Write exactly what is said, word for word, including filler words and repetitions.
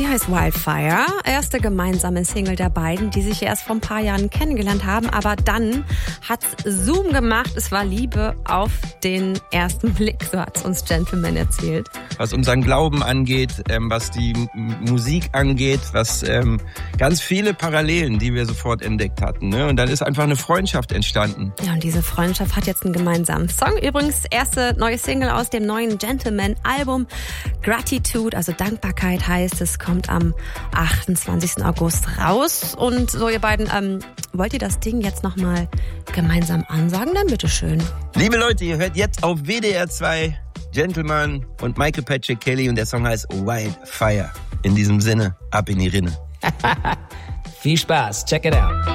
Die heißt Wildfire, erste gemeinsame Single der beiden, die sich erst vor ein paar Jahren kennengelernt haben, aber dann hat's Zoom gemacht. Es war Liebe auf den ersten Blick, so hat's uns Gentleman erzählt. Was unseren Glauben angeht, ähm, was die M- Musik angeht, was ähm, ganz viele Parallelen, die wir sofort entdeckt hatten. Ne? Und dann ist einfach eine Freundschaft entstanden. Ja, und diese Freundschaft hat jetzt einen gemeinsamen Song. Übrigens, erste neue Single aus dem neuen Gentleman-Album. Gratitude, also Dankbarkeit heißt es, kommt am achtundzwanzigsten August raus. Und so, ihr beiden, ähm, wollt ihr das Ding jetzt nochmal gemeinsam ansagen? Dann bitteschön. Liebe Leute, ihr hört jetzt auf W D R zwei Gentleman und Michael Patrick Kelly und der Song heißt Wildfire. In diesem Sinne, ab in die Rinne. Viel Spaß, check it out.